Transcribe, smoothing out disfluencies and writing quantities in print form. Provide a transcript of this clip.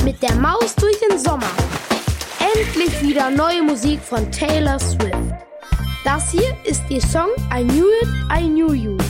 mit der Maus durch den Sommer. Endlich wieder neue Musik von Taylor Swift. Das hier ist ihr Song I Knew It, I Knew You.